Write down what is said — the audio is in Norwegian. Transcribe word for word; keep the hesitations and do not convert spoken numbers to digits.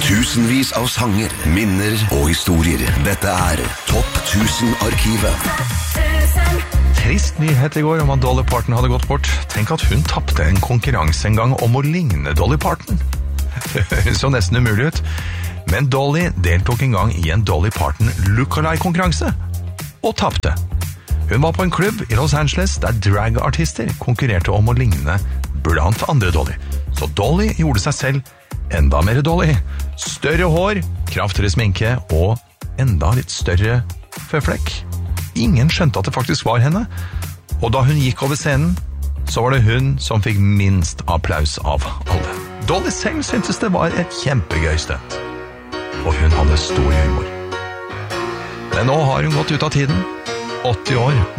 Tusenvis av sanger, minner og historier. Dette er Topp tusen-arkivet. Trist nyhet i går om at Dolly Parton hadde gått bort. Tenk at hun tappte en konkurranse en gang om å ligne Dolly Parton. Det så nesten umulig ut. Men Dolly deltok en gang i en Dolly Parton lookalike-konkurranse. Og tappte. Hun var på en klubb i Los Angeles der drag-artister konkurrerte om å ligne blant andre Dolly. Så Dolly gjorde seg selv enda mer Dolly. Større hår, kraftigere sminke og enda litt større føflekk. Ingen skjønte at det faktisk var henne. Og da hun gikk over scenen, så var det hun som fikk minst applaus av alle. Dolly selv syntes det var et kjempegøy stunt. Og hun hadde stor humor. Men nå har hun gått ut av tiden. åtti år.